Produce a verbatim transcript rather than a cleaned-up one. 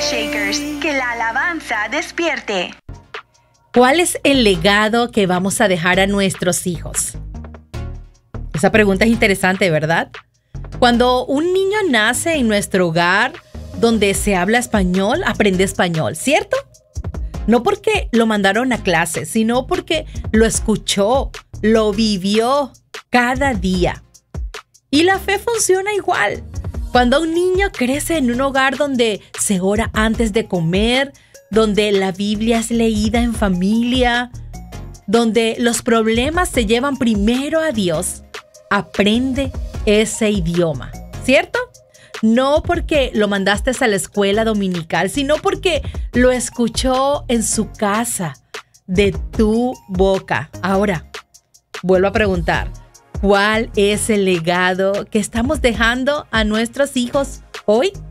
Shakers, que la alabanza despierte. ¿Cuál es el legado que vamos a dejar a nuestros hijos? Esa pregunta es interesante, ¿verdad? Cuando un niño nace en nuestro hogar donde se habla español, aprende español, ¿cierto? No porque lo mandaron a clase, sino porque lo escuchó, lo vivió cada día. Y la fe funciona igual. Cuando un niño crece en un hogar donde se ora antes de comer, donde la Biblia es leída en familia, donde los problemas se llevan primero a Dios, aprende ese idioma, ¿cierto? No porque lo mandaste a la escuela dominical, sino porque lo escuchó en su casa, de tu boca. Ahora, vuelvo a preguntar, ¿cuál es el legado que estamos dejando a nuestros hijos hoy?